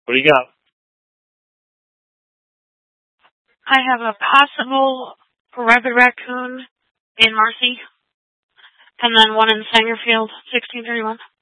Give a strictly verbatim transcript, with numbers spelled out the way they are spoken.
What do you got? I have a possible rabid raccoon in Marcy, and then one in Sangerfield, sixteen thirty-one.